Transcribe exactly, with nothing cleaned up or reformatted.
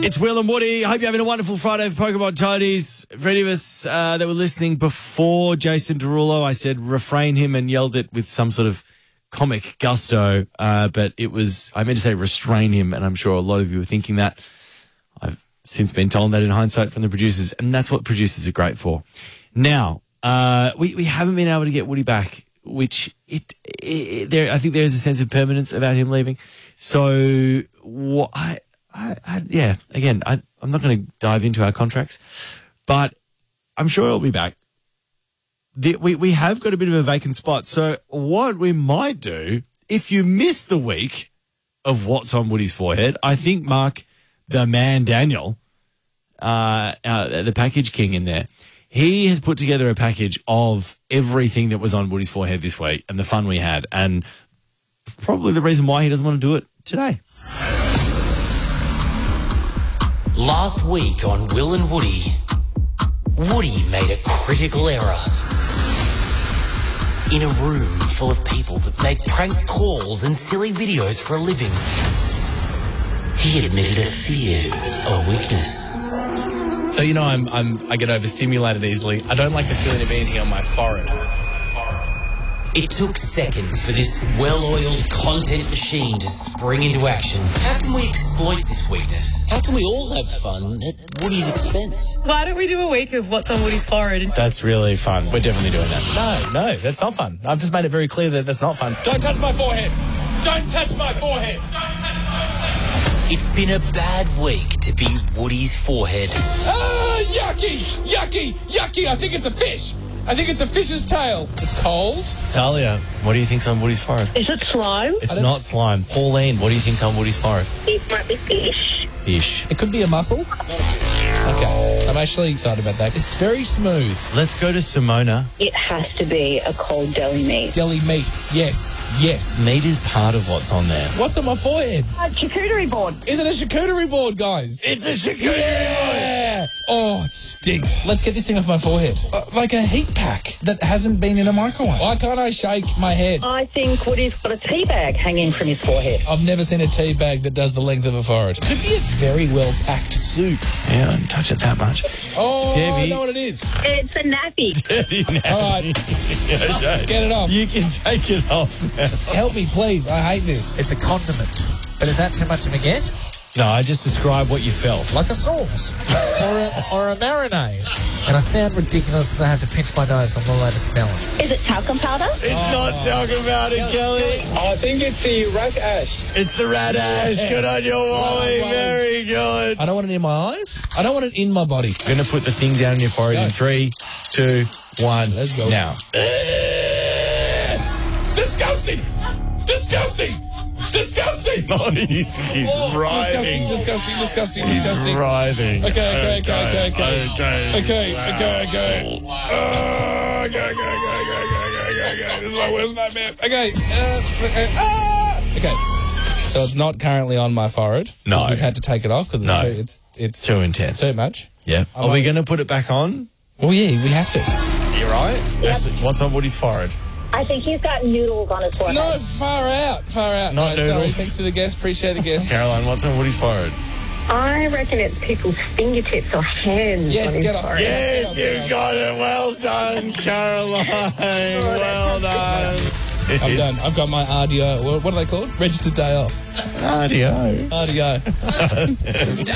It's Will and Woody. I hope you're having a wonderful Friday for Pokemon Toadies. For any of us uh, that were listening before Jason Derulo, I said refrain him and yelled it with some sort of comic gusto, uh, but it was, I meant to say restrain him, and I'm sure a lot of you were thinking that. I've since been told that in hindsight from the producers, and that's what producers are great for. Now, uh, we, we haven't been able to get Woody back, which it, it there, I think there is a sense of permanence about him leaving. So, what I, I, I yeah, again, I, I'm not going to dive into our contracts, but I'm sure he'll be back. The, we, we have got a bit of a vacant spot. So what we might do, if you missed the week of What's on Woody's Forehead, I think Mark, the man Daniel, uh, uh, the package king in there, he has put together a package of everything that was on Woody's Forehead this week and the fun we had, and probably the reason why he doesn't want to do it today. Last week on Will and Woody, Woody made a critical error. In a room full of people that make prank calls and silly videos for a living, he admitted a fear or weakness. So, you know, I'm, I'm, I get overstimulated easily. I don't like the feeling of being here on my forehead. It took seconds for this well-oiled content machine to spring into action. How can we exploit this weakness? How can we all have fun at Woody's expense? Why don't we do a week of What's on Woody's Forehead? That's really fun. We're definitely doing that. No, no, that's not fun. I've just made it very clear that that's not fun. Don't touch my forehead! Don't touch my forehead! Don't touch my forehead! It's been a bad week to be Woody's forehead. Ah, yucky! Yucky! Yucky! I think it's a fish! I think it's a fish's tail. It's cold. Talia, what do you think's on Woody's forehead? Is it slime? It's not slime. Pauline, what do you think's on Woody's forehead? It might be fish. Fish. It could be a mussel. Okay, I'm actually excited about that. It's very smooth. Let's go to Simona. It has to be a cold deli meat. Deli meat. Yes, yes. Meat is part of what's on there. What's on my forehead? A charcuterie board. Is it a charcuterie board, guys? It's a charcuterie Yeah! Oh, it stinks. Let's get this thing off my forehead. Uh, like a heat pack that hasn't been in a microwave. Why can't I shake my head? I think Woody's got a tea bag hanging from his forehead. I've never seen a tea bag that does the length of a forehead. Could be a very well packed soup. Yeah, I don't touch it that much. Oh, Debbie. I know what it is. It's a nappy. All right, get it off. You can take it off now. Help me, please. I hate this. It's a condiment. But is that too much of a guess? No, I just described what you felt. Like a sauce. or, a, or a marinade. And I sound ridiculous because I have to pinch my nose when I'm allowed to smell it. Is it talcum powder? It's not talking about it, Kelly. I think it's the rat ash. It's the rat ash. Good on you, Wally. Wally. Very good. I don't want it in my eyes. I don't want it in my body. I'm going to put the thing down in your forehead Go. in three, two, one. Let's go. Now. Disgusting! Disgusting! Disgusting! Oh, he's, he's Oh, writhing. disgusting, disgusting, disgusting, He's disgusting. writhing. Okay, okay, okay, okay, okay. Okay, Okay, Wow. okay, okay. Oh, okay, okay, okay, okay, okay, okay, okay. This is my worst nightmare. Okay, uh, okay, ah! Okay. So it's not currently on my forehead. No. We've had to take it off because No. it's, it's, it's Too intense. too much. Yeah. I'm Are we like- going to put it back on? Well, yeah, we have to. You right? Yes. What's on Woody's forehead? I think he's got noodles on his forehead. No, far out, far out. Not no, sorry, noodles. thanks for the guest. Appreciate the guest. Caroline, what's on Woody's forehead? I reckon it's people's fingertips or hands. Yes, on his get off. forehead. Yes, you got it. Well done, Caroline. Well done. I'm done. I've got my R D O. What what are they called? Registered day off. R D O. R D O.